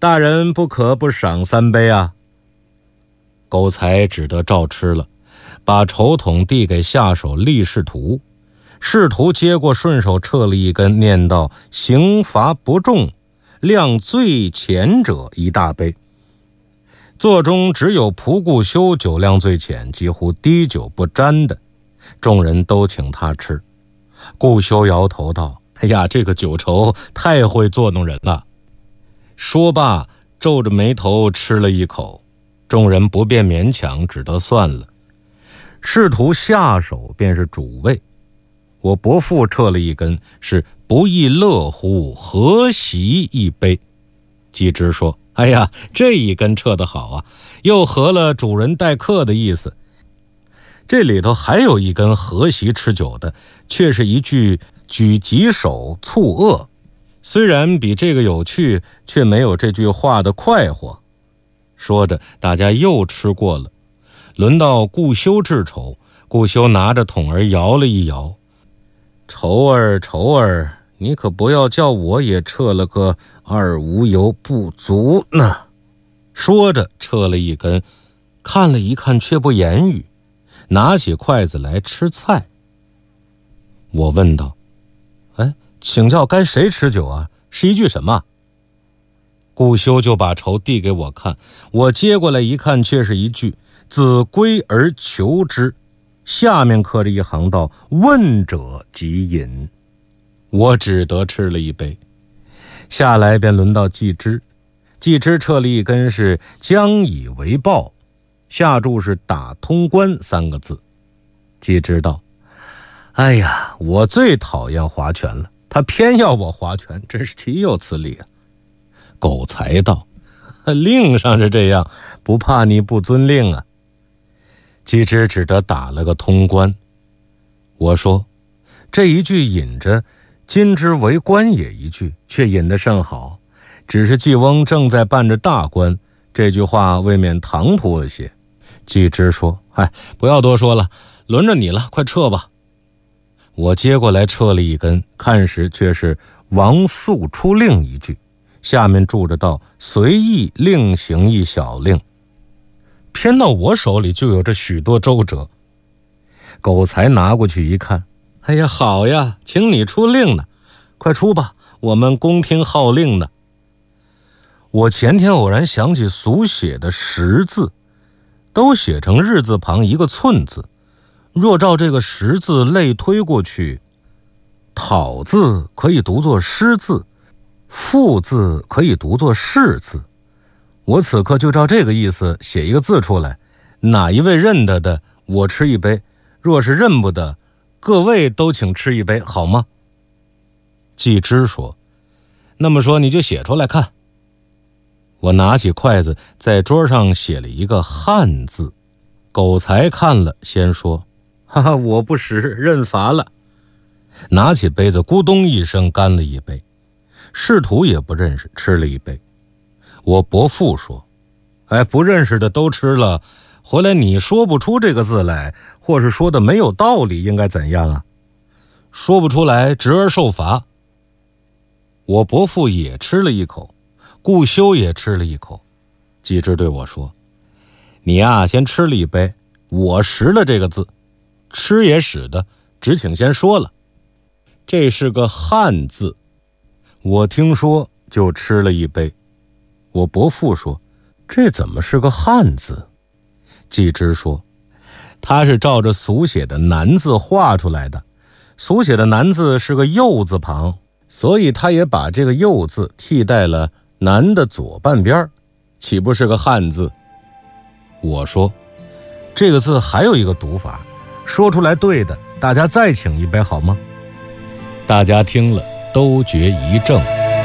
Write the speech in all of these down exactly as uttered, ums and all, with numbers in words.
大人不可不赏三杯啊。狗才只得照吃了，把筹筒递给下手厉士图，士图接过顺手撤了一根，念道：刑罚不重，量最浅者一大杯。座中只有仆顾修酒量最浅，几乎滴酒不沾的，众人都请他吃。顾修摇头道：哎呀，这个酒筹太会作弄人了。说罢皱着眉头吃了一口，众人不便勉强，只得算了。士图下手便是主味，我伯父撤了一根，是不亦乐乎，何席一杯。季之说：哎呀，这一根撤得好啊，又合了主人待客的意思。这里头还有一根和席吃酒的，却是一句举棘手促恶，虽然比这个有趣，却没有这句话的快活。说着大家又吃过了，轮到顾修治筹。顾修拿着桶儿摇了一摇：筹儿筹儿，你可不要叫我也撤了个二无油不足呢。说着撤了一根，看了一看却不言语，拿起筷子来吃菜。我问道：哎，请教该谁吃酒啊？是一句什么？顾修就把筹递给我看，我接过来一看，却是一句子规而求之，下面刻着一行道：问者即饮。我只得吃了一杯。下来便轮到季之，季之撤了一根是将以为报，下注是打通关三个字。季之道：哎呀，我最讨厌划拳了，他偏要我划拳，真是岂有此理啊。狗才道：令上是这样，不怕你不遵令啊。季之只得打了个通关。我说：这一句引着今之为官也一句，却引得甚好，只是季翁正在办着大官，这句话未免唐突了些。季之说：哎，不要多说了，轮着你了，快撤吧。我接过来撤了一根，看时却是王肃出令一句，下面注着道：随意另行一小令。偏到我手里就有着许多周折。狗才拿过去一看：哎呀，好呀，请你出令呢，快出吧，我们宫听号令呢。我前天偶然想起俗写的十字，都写成日字旁一个寸字，若照这个十字类推过去，讨字可以读作诗字，赋字可以读作士字。我此刻就照这个意思写一个字出来，哪一位认得的，我吃一杯；若是认不得，各位都请吃一杯，好吗？季之说：那么说你就写出来看。我拿起筷子在桌上写了一个汉字。狗才看了，先说：哈哈，我不识，认罚了。拿起杯子咕咚一声干了一杯。士图也不认识，吃了一杯。我伯父说：哎，不认识的都吃了，回来你说不出这个字来，或是说的没有道理，应该怎样啊？说不出来，执而受罚。我伯父也吃了一口，顾修也吃了一口。季之对我说：你呀，先吃了一杯，我识了这个字，吃也使的，只请先说了。这是个汉字，我听说就吃了一杯。我伯父说：这怎么是个汉字？季之说：他是照着俗写的南字画出来的，俗写的南字是个右字旁，所以他也把这个右字替代了南的左半边，岂不是个汉字？我说：这个字还有一个读法，说出来对的，大家再请一杯好吗？大家听了都觉一怔。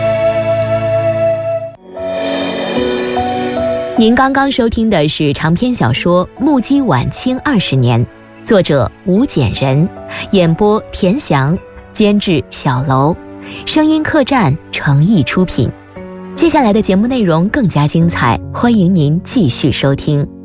您刚刚收听的是长篇小说《目击晚清二十年》，作者吴简人，演播田翔，监制小楼，声音客栈诚意出品。接下来的节目内容更加精彩，欢迎您继续收听。